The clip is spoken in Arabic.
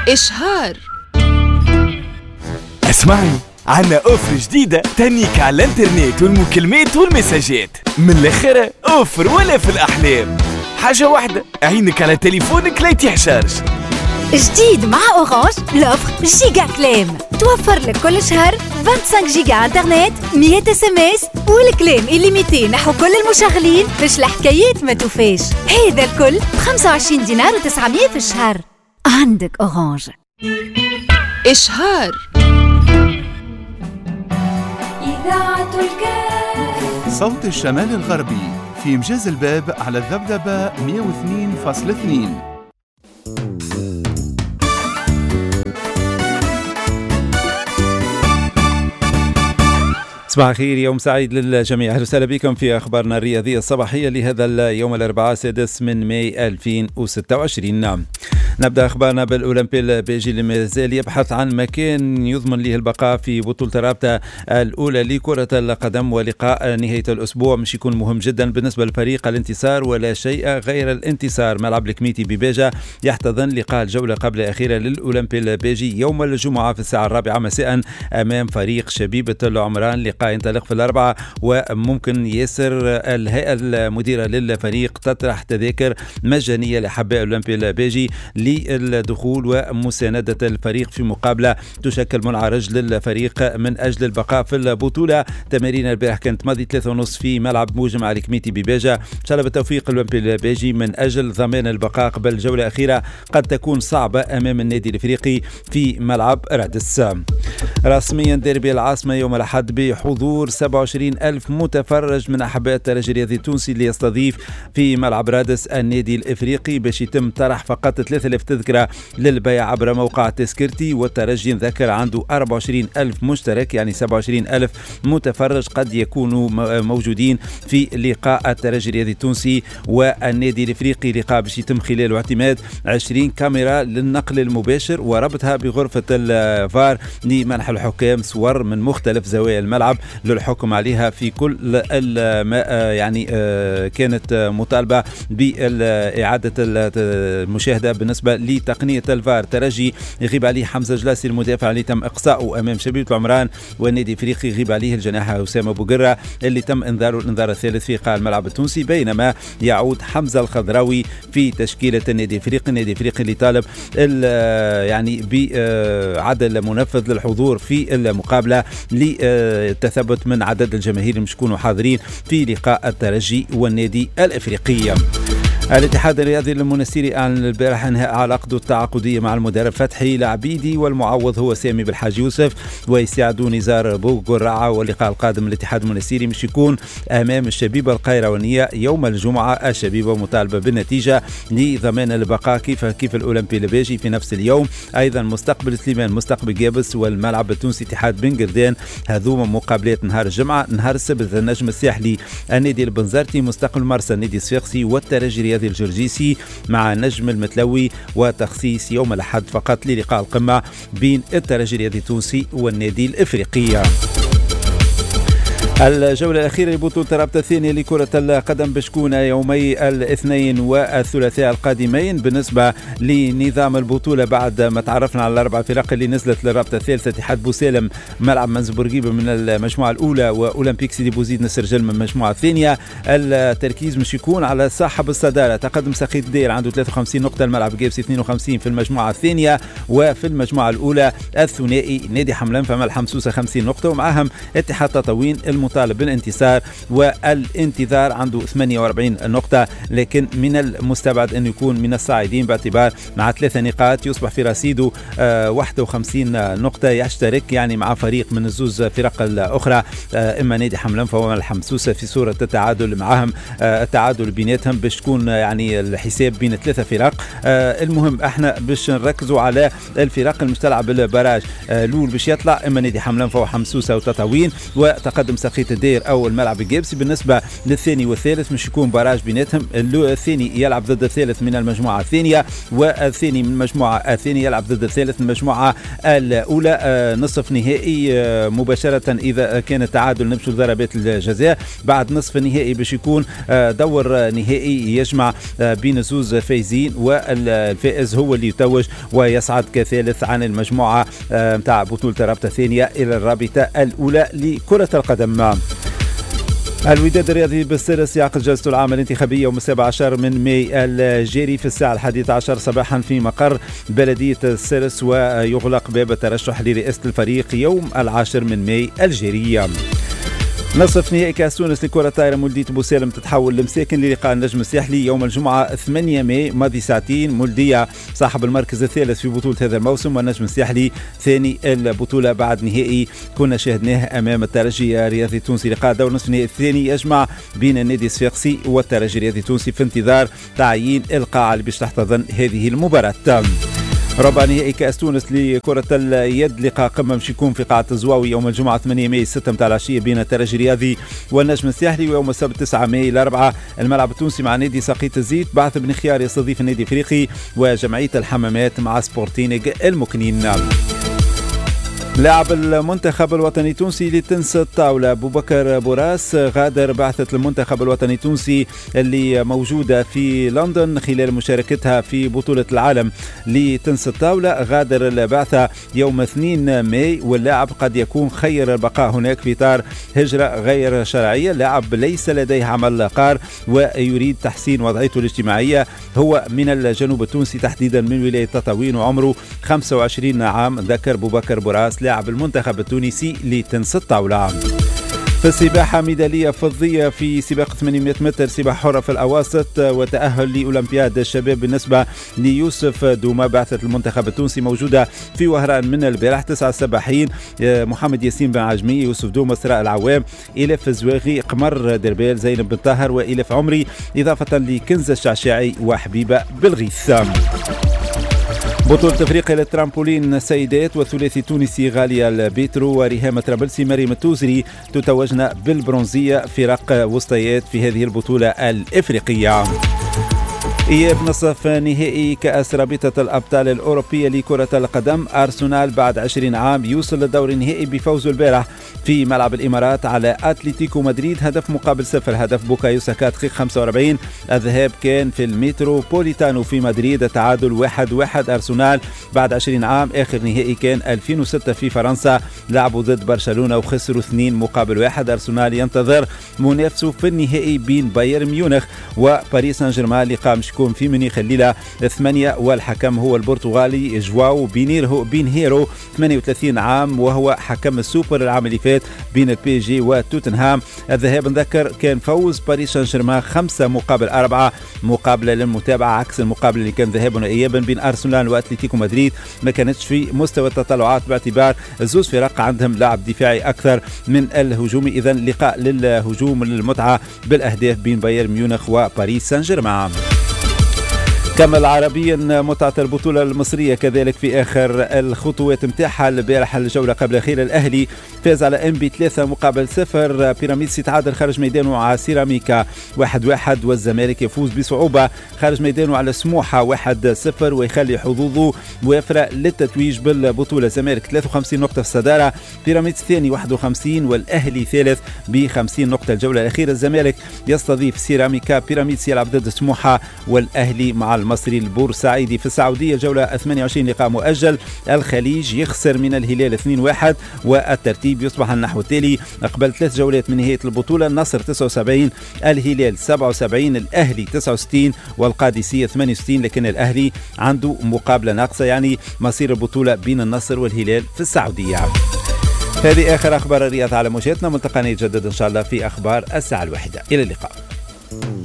إشهار. اسمعني، عنا اوفر جديدة تنيك على الانترنت والمكالمات والمساجات. من الاخر اوفر ولا في الاحلام. حاجة واحدة، عينك على تليفونك لا يتحشرش. جديد مع أورانج لوفر جيجا كلام، توفر لك كل شهر 25 جيجا انترنت، 100 SMS والكلام إليميتي نحو كل المشغلين باش الحكايات ما توفاش. هذا الكل ب25 دينار و900 في الشهر. عندك أورانج. إشهار. إذاعة الكاف صوت الشمال الغربي في مجاز الباب على الذبذبة 102.2. صباح الخير، يوم سعيد للجميع. أهلا وسهلا بكم في أخبارنا الرياضية الصباحية لهذا اليوم الأربعاء 6 من ماي 2026. نبدأ أخبارنا بالأولمبي البيجي اللي مازال يبحث عن مكان يضمن له البقاء في بطولة الرابطة الأولى لكرة القدم، ولقاء نهاية الأسبوع مش يكون مهم جدا بالنسبة لفريق الانتصار ولا شيء غير الانتصار. ملعب الكميتي بباجة يحتضن لقاء الجولة قبل الأخيرة للأولمبي البيجي يوم الجمعة في الساعة 4 مساء أمام فريق شبيبة العمران. لقاء ينطلق في 4، وممكن ياسر الهيئة المديرة للفريق تطرح تذاكر مجانية لأحباء الأولمبي البيجي للدخول ومساندة الفريق في مقابلة تشكل منعرج للفريق من أجل البقاء في البطولة. تمارين البارح كانت ماضي 3:30 في ملعب مجمع الكميتي بباجة. إن شاء الله بالتوفيق الأولمبي البيجي من أجل ضمان البقاء قبل الجولة الأخيرة قد تكون صعبة أمام النادي الإفريقي في ملعب رادس. رسميا ديربي العاصمة يوم الأحد بحضور 27,000 متفرج من أحباء الترجي الرياضي التونسي اللي يستضيف في ملعب رادس النادي الإفريقي باش يتم طرح فقط 3000 تذكرة للبيع عبر موقع تذكرتي. والترجي نذكر عنده 24,000 مشترك، يعني 27,000 متفرج قد يكونوا موجودين في لقاء الترجي الرياضي التونسي والنادي الإفريقي. لقاء باش يتم خلاله اعتماد 20 كاميرا للنقل المباشر وربطها بغرفة الفار لمنح الحكام صور من مختلف زوايا الملعب للحكم عليها في كل يعني كانت مطالبة بإعادة المشاهدة. بالنسبة لتقنية الفار ترجي يغيب عليه حمزة جلاسي المدافع اللي تم إقصاؤه أمام شبيبة العمران، والنادي الإفريقي يغيب عليه الجناح أسامة بوقرة اللي تم إنذاره الإنذار الثالث في قاع الملعب التونسي، بينما يعود حمزة الخضراوي في تشكيلة النادي الإفريقي. النادي الإفريقي اللي طالب يعني بعدل منفذ للحضور في المقابلة للتثبت من عدد الجماهير اللي مش يكونوا حاضرين في لقاء الترجي والنادي الإفريقي. الاتحاد الرياضي المنستيري أعلن البارح انهاء علاقته التعاقدية مع المدرب فتحي العبيدي، والمعوض هو سامي بالحاج يوسف، ويستعدوا نزار بوق والرعا. واللقاء القادم الاتحاد المنستيري مش يكون أمام الشبيبة القيروانية يوم الجمعة. الشبيبة مطالبة بالنتيجة لضمان البقاء كيف الأولمبي البيجي في نفس اليوم. أيضا مستقبل سليمان مستقبل جابس والملعب التونسي اتحاد بن قردان، هذوما مقابلات نهار الجمعة. نهار السبت النجم الساحلي النادي البنزرتي مستقبل مرسى النادي الصفاقسي والترجي الجرجيسي مع نجم المتلوي، وتخصيص يوم الأحد فقط للقاء القمة بين الترجي الرياضي التونسي والنادي الإفريقي. الجولة الأخيرة لبطولة الرابطة الثانية لكرة القدم بشكون يومي الاثنين والثلاثاء القادمين. بالنسبة لنظام البطولة بعد ما تعرفنا على الأربع فرق اللي نزلت للرابطة الثالثة، اتحاد بوسالم ملعب منز بورقيبة من المجموعة الأولى، وأولمبيك سيدي بوزيد نصر جل من المجموعة الثانية. التركيز مش يكون على صاحب الصدارة، تقدم سخيت الدير عنده 53 نقطة، الملعب جابس 52 في المجموعة الثانية. وفي المجموعة الأولى الثنائي نادي حملان فمال حمسوسة 50 نقطة، ومعهم اتحاد تطاوين المطالب بالانتصار والانتظار عنده 48 نقطة، لكن من المستبعد أن يكون من الصاعدين باعتبار مع 3 نقاط يصبح في رصيده 51 نقطة، يشترك يعني مع فريق من الزوز فرق الأخرى، إما نادي حملان فهو الحمسوسة في صورة التعادل معهم، التعادل بيناتهم باش تكون يعني الحساب بين 3 فرق. المهم احنا باش نركزوا على الفرق المش تلعب بالبراج الأول باش يطلع، إما نادي حملان فهو حمسوسة وتطاوين، وتقدم سخيف الخيط الداير أو الملعب الجابسي. بالنسبة للثاني والثالث مش يكون باراج بيناتهم، الثاني يلعب ضد الثالث من المجموعة الثانية، والثاني من المجموعة الثانية يلعب ضد الثالث من المجموعة الأولى. نصف نهائي مباشرة إذا كان التعادل نمشوا لضربات الجزاء. بعد نصف النهائي باش يكون دور نهائي يجمع بين زوز فايزين، والفائز هو اللي يتوج ويصعد كثالث عن المجموعة متاع بطولة الرابطة الثانية إلى الرابطة الأولى لكرة القدم. الوداد الرياضي بالسرس يعقد جلسته العامة الانتخابية يوم 17 من ماي الجاري في الساعة 11 صباحا في مقر بلدية السرس، ويغلق باب الترشح لرئاسة الفريق يوم 10 من ماي الجاري. نصف نهائي كأس تونس لكرة الطائرة مولدية بوسالم تتحول لمساكن للقاء النجم الساحلي يوم الجمعة 8 ماي ماضي ساعتين. مولدية صاحب المركز الثالث في بطولة هذا الموسم، والنجم الساحلي ثاني البطولة بعد نهائي كنا شاهدناه أمام الترجي الرياضي التونسي. لقاء دور نصف النهائي الثاني يجمع بين النادي الصفاقسي والترجي الرياضي التونسي في انتظار تعيين القاعة اللي باش تحتضن هذه المباراة. ربع نهائي كأس تونس لكرة اليد لقاء قمة باش يكون في قاعة الزواوي يوم الجمعة 8 ماي 6 متاع العشية بين الترجي الرياضي والنجم الساحلي، ويوم السبت 9 ماي الأربعاء الملعب التونسي مع نادي ساقيت الزيت. بعث بن خيار يستضيف النادي الافريقي، وجمعية الحمامات مع سبورتينغ المكنين. لاعب المنتخب الوطني التونسي لتنس الطاولة أبو بكر بوراس غادر بعثة المنتخب الوطني التونسي اللي موجودة في لندن خلال مشاركتها في بطولة العالم لتنس الطاولة. غادر البعثة يوم 2 ماي، واللاعب قد يكون خير البقاء هناك في إطار هجرة غير شرعية. اللاعب ليس لديه عمل قار ويريد تحسين وضعيته الاجتماعية. هو من الجنوب التونسي تحديدا من ولاية تطاوين، وعمره 25 عام. ذكر أبو بكر بوراس لاعب المنتخب التونسي لتنس الطاولة. في السباحة ميدالية فضية في سباق 800 متر سباحة حرة في الأواسط، وتأهل لأولمبياد الشباب بالنسبة ليوسف دوما. بعثة المنتخب التونسي موجودة في وهران من البارح 9 سباحين: محمد ياسين بن عجمي، يوسف دوما، سراء العوام، إلف الزواغي، قمر دربال، زينب بن طاهر، وإلف عمري، إضافة لكنزة الشعشاعي وحبيبة بالغيث. بطولة افريقيا للترامبولين سيدات، والثلاثي التونسي غالية البيترو وريهام طرابلسي مريم التوزري تتوجن بالبرونزية فرق وسطيات في هذه البطولة الافريقية. إياب نصف نهائي كأس رابطة الأبطال الأوروبية لكرة القدم. أرسنال بعد 20 عام يوصل للدور النهائي بفوزه البارح في ملعب الإمارات على أتلتيكو مدريد 1-0. هدف بوكايو ساكا دقيقة 45. الذهاب كان في المتروبوليتانو في مدريد. التعادل 1-1. أرسنال بعد 20 عام آخر نهائي كان 2006 في فرنسا، لعبوا ضد برشلونة وخسروا 2-1. أرسنال ينتظر منافسه في النهائي بين بايرن ميونخ وباريس سان جيرمان. لقاء يكون في منيخ الليلة 8، والحكم هو البرتغالي جواو بينهيرو 38 عام، وهو حكم السوبر العام اللي فات بين البي جي وتوتنهام. الذهاب نذكر كان فوز باريس سان جيرمان 5-4 مقابلة للمتابعة، عكس المقابلة اللي كان ذهابا وإيابا بين أرسنال وأتلتيكو مدريد. ما كانتش في مستوى التطلعات باعتبار الزوز فرق عندهم لعب دفاعي أكثر من الهجومي. إذا لقاء للهجوم للمتعة بالأهداف بين بايرن ميونخ وباريس سان جيرمان. كمل عربيا متعة البطولة المصرية كذلك في آخر الخطوات متاعها. البارح الجولة قبل الأخيرة الأهلي فاز على انبي 3-0. بيراميدز يتعادل خارج ميدانه مع سيراميكا 1-1، والزمالك يفوز بصعوبة خارج ميدانه على سموحة 1-0 ويخلي حظوظه وافرة للتتويج بالبطولة. الزمالك 53 نقطة في الصدارة، بيراميدز ثاني 51، والأهلي ثالث ب50 نقطة. الجولة الأخيرة الزمالك يستضيف سيراميكا، بيراميدز يلعب ضد سموحة، والأهلي مع المصري البورسعيدي. في السعودية جولة 28 لقاء مؤجل. الخليج يخسر من الهلال 2-1، والترتيب يصبح النحو التالي قبل 3 جولات من نهاية البطولة: النصر 79، الهلال 77، الأهلي 69، والقادسية 68. لكن الأهلي عنده مقابلة ناقصة، يعني مصير البطولة بين النصر والهلال في السعودية. هذه آخر أخبار الرياضة على موجاتنا، ملتقانا يتجدد إن شاء الله في أخبار الساعة 1. إلى اللقاء.